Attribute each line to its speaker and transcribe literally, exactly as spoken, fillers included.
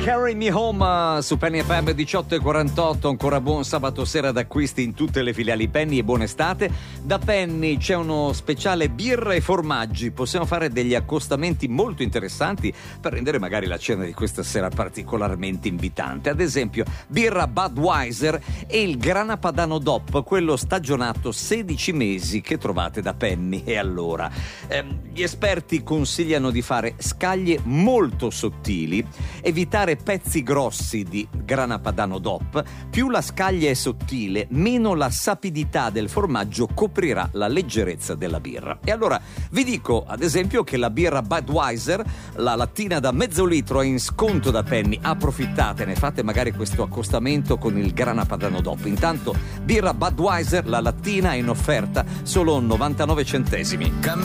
Speaker 1: Carry Me Home su Penny F M diciotto e quarantotto. Ancora buon sabato sera d'acquisti in tutte le filiali Penny e buona estate. Da Penny c'è uno speciale birra e formaggi. Possiamo fare degli accostamenti molto interessanti per rendere magari la cena di questa sera particolarmente invitante. Ad esempio, birra Budweiser e il Grana Padano D O P, quello stagionato sedici mesi che trovate da Penny. E allora, ehm, gli esperti consigliano di fare scaglie molto sottili, evitare pezzi grossi di Grana Padano D O P. Più la scaglia è sottile, meno la sapidità del formaggio coprirà la leggerezza della birra. E allora vi dico ad esempio che la birra Budweiser, la lattina da mezzo litro, è in sconto da Penny. Approfittatene, fate magari questo accostamento con il Grana Padano D O P. Intanto birra Budweiser, la lattina, è in offerta solo novantanove centesimi.